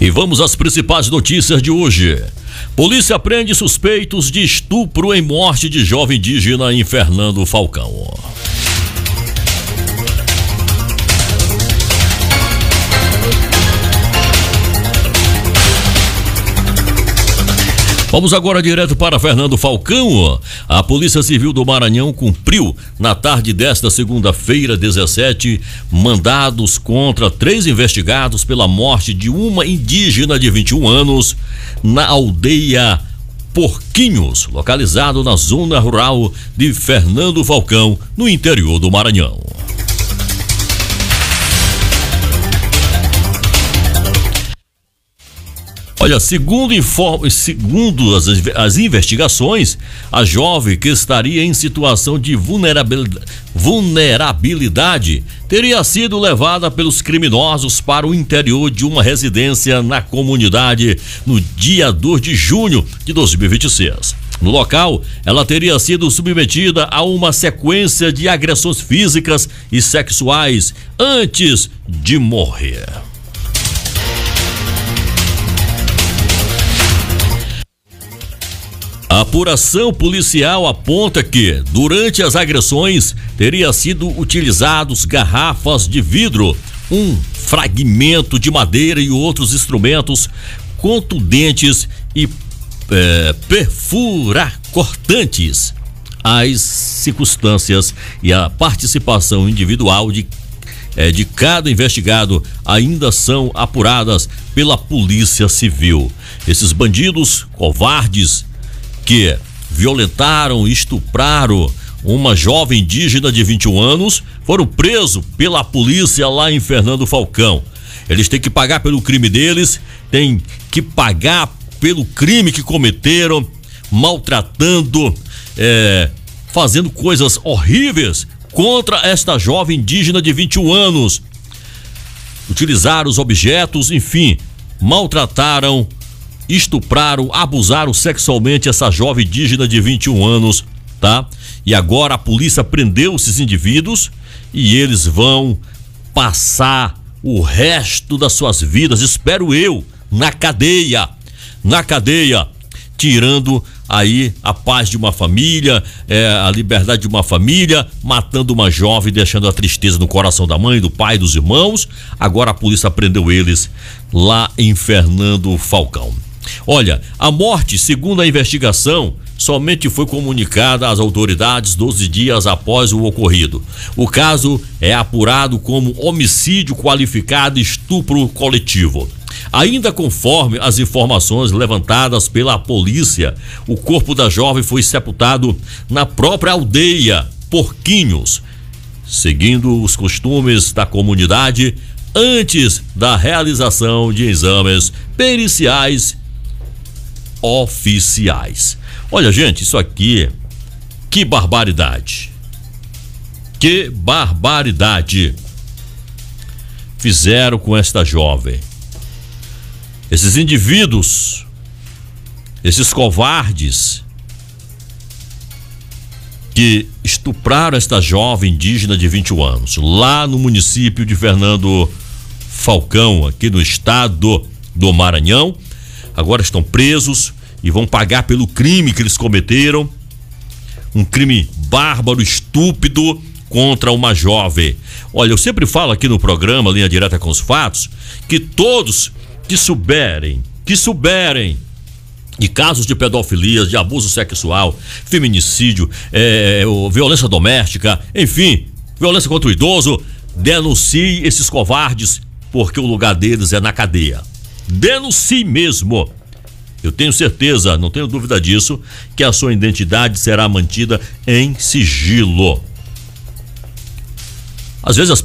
E vamos às principais notícias de hoje. Polícia prende suspeitos de estupro em morte de jovem indígena em Fernando Falcão. Vamos agora direto para Fernando Falcão. A Polícia Civil do Maranhão cumpriu, na tarde desta segunda-feira, 17, mandados contra 3 investigados pela morte de uma indígena de 21 anos na aldeia Porquinhos, localizado na zona rural de Fernando Falcão, no interior do Maranhão. Olha, segundo as investigações, a jovem, que estaria em situação de vulnerabilidade teria sido levada pelos criminosos para o interior de uma residência na comunidade no dia 2 de junho de 2026. No local, ela teria sido submetida a uma sequência de agressões físicas e sexuais antes de morrer. A apuração policial aponta que, durante as agressões, teria sido utilizados garrafas de vidro, um fragmento de madeira e outros instrumentos contundentes e perfuracortantes. As circunstâncias e a participação individual de cada investigado ainda são apuradas pela Polícia Civil. Esses bandidos covardes que violentaram e estupraram uma jovem indígena de 21 anos foram presos pela polícia lá em Fernando Falcão. Eles têm que pagar pelo crime deles, têm que pagar pelo crime que cometeram, maltratando, fazendo coisas horríveis contra esta jovem indígena de 21 anos. Utilizaram os objetos, enfim, maltrataram, estupraram, abusaram sexualmente essa jovem indígena de 21 anos, tá? E agora a polícia prendeu esses indivíduos e eles vão passar o resto das suas vidas, espero eu, na cadeia, tirando aí a paz de uma família, a liberdade de uma família, matando uma jovem, deixando a tristeza no coração da mãe, do pai, dos irmãos. Agora a polícia prendeu eles lá em Fernando Falcão. Olha, a morte, segundo a investigação, somente foi comunicada às autoridades 12 dias após o ocorrido. O caso é apurado como homicídio qualificado e estupro coletivo. Ainda conforme as informações levantadas pela polícia, o corpo da jovem foi sepultado na própria aldeia Porquinhos, seguindo os costumes da comunidade, antes da realização de exames periciais oficiais. Olha, gente, isso aqui, que barbaridade. Que barbaridade fizeram com esta jovem. Esses indivíduos, esses covardes que estupraram esta jovem indígena de 21 anos, lá no município de Fernando Falcão, aqui no estado do Maranhão, agora estão presos e vão pagar pelo crime que eles cometeram, um crime bárbaro, estúpido contra uma jovem. Olha, eu sempre falo aqui no programa Linha Direta com os Fatos, que todos que souberem de casos de pedofilia, de abuso sexual, feminicídio, violência doméstica, enfim, violência contra o idoso, denuncie esses covardes, porque o lugar deles é na cadeia. Denuncie mesmo. Eu tenho certeza, não tenho dúvida disso, que a sua identidade será mantida em sigilo. Às vezes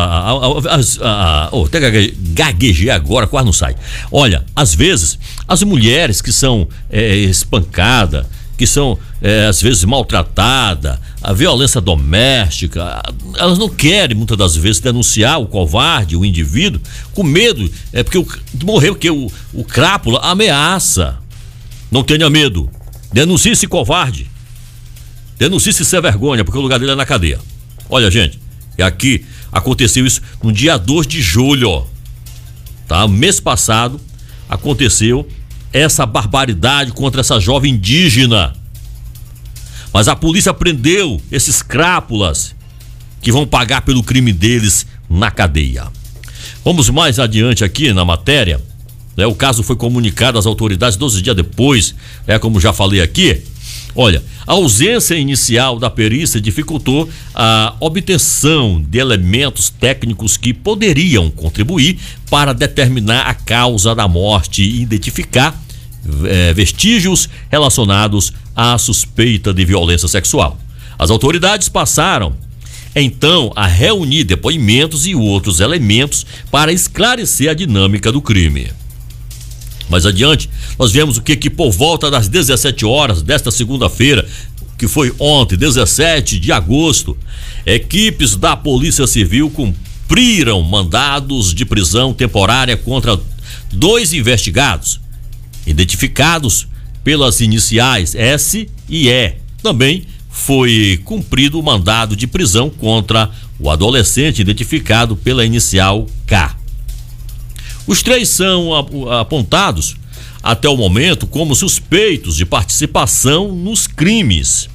até gaguejei agora, quase não sai. Olha, às vezes as mulheres que são espancadas, que são às vezes maltratadas, a violência doméstica, elas não querem muitas das vezes denunciar o covarde, o indivíduo, com medo, porque de morrer, porque o crápula ameaça. Não tenha medo, denuncie esse covarde, denuncie se isso é vergonha, porque o lugar dele é na cadeia. Olha, gente, e aqui aconteceu isso no dia 2 de julho, tá? Mês passado, aconteceu essa barbaridade contra essa jovem indígena. Mas a polícia prendeu esses crápulas que vão pagar pelo crime deles na cadeia. Vamos mais adiante aqui na matéria. O caso foi comunicado às autoridades 12 dias depois, como já falei aqui. Olha, a ausência inicial da perícia dificultou a obtenção de elementos técnicos que poderiam contribuir para determinar a causa da morte e identificar vestígios relacionados à suspeita de violência sexual. As autoridades passaram então a reunir depoimentos e outros elementos para esclarecer a dinâmica do crime. Mais adiante, nós vemos que por volta das 17 horas desta segunda-feira, que foi ontem, 17 de agosto, equipes da Polícia Civil cumpriram mandados de prisão temporária contra 2 investigados, identificados pelas iniciais S e E. Também foi cumprido o mandado de prisão contra o adolescente identificado pela inicial K. Os 3 são apontados até o momento como suspeitos de participação nos crimes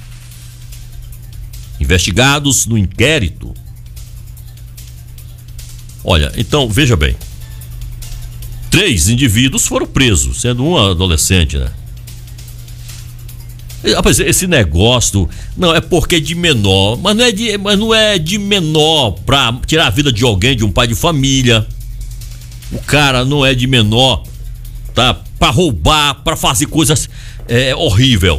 investigados no inquérito. Olha, então veja bem, 3 indivíduos foram presos, sendo um adolescente, né? Rapaz, esse negócio não é porque é de menor, mas não é de menor pra tirar a vida de alguém, de um pai de família. O cara não é de menor, tá? Pra roubar, pra fazer coisas horrível.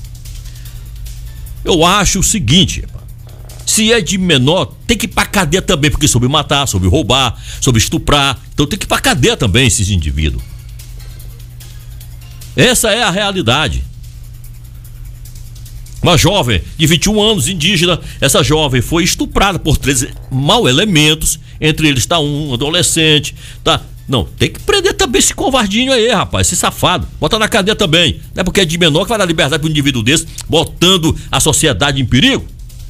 Eu acho o seguinte, se é de menor, tem que ir pra cadeia também, porque soube matar, soube roubar, soube estuprar, então tem que ir pra cadeia também esses indivíduos. Essa é a realidade. Uma jovem de 21 anos, indígena, essa jovem foi estuprada por 13 mau elementos, entre eles está um adolescente, tá? Não, tem que prender também esse covardinho aí, rapaz, esse safado, bota na cadeia também, não é porque é de menor que vai dar liberdade para um indivíduo desse, botando a sociedade em perigo.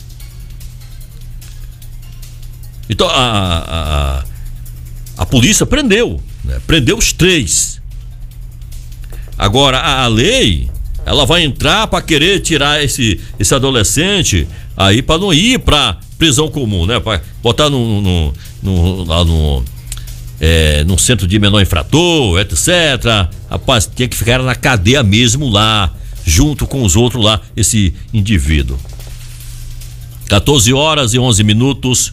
Então a polícia prendeu, né? Prendeu os 3. Agora a lei, ela vai entrar para querer tirar esse adolescente aí para não ir para prisão comum, né? Para botar lá no centro de menor infrator, etc. Rapaz, tinha que ficar na cadeia mesmo lá, junto com os outros lá, esse indivíduo. 14 horas e 11 minutos.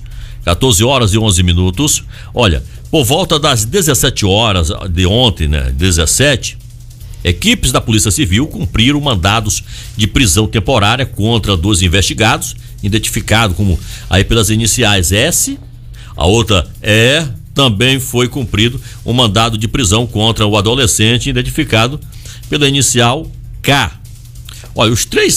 Olha, por volta das 17 horas de ontem, né? 17. Equipes da Polícia Civil cumpriram mandados de prisão temporária contra 2 investigados, identificados como aí pelas iniciais S, a outra E. Também foi cumprido um mandado de prisão contra o adolescente, identificado pela inicial K. Olha, os três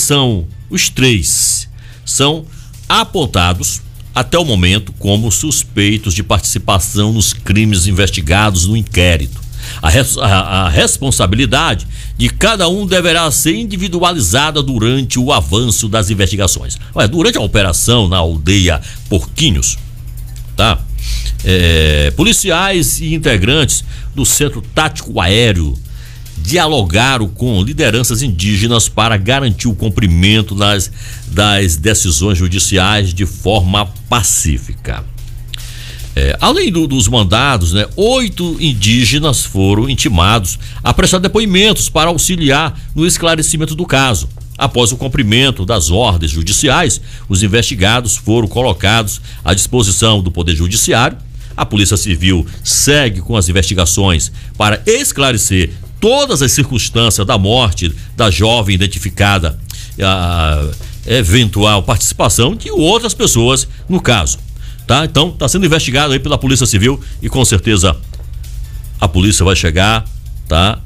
são apontados até o momento como suspeitos de participação nos crimes investigados no inquérito. A responsabilidade de cada um deverá ser individualizada durante o avanço das investigações. Olha, durante a operação na aldeia Porquinhos, tá? Policiais e integrantes do Centro Tático Aéreo dialogaram com lideranças indígenas para garantir o cumprimento das decisões judiciais de forma pacífica. Além dos mandados, 8 indígenas foram intimados a prestar depoimentos para auxiliar no esclarecimento do caso. Após o cumprimento das ordens judiciais, os investigados foram colocados à disposição do Poder Judiciário. A Polícia Civil segue com as investigações para esclarecer todas as circunstâncias da morte da jovem identificada, a eventual participação de outras pessoas no caso. Tá? Então, está sendo investigado aí pela Polícia Civil e com certeza a polícia vai chegar, tá?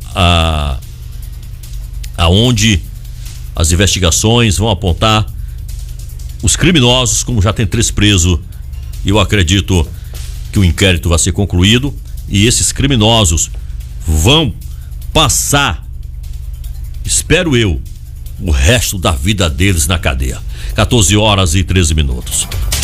Aonde as investigações vão apontar os criminosos, como já tem 3 presos, e eu acredito que o inquérito vai ser concluído e esses criminosos vão passar, espero eu, o resto da vida deles na cadeia. 14 horas e 13 minutos.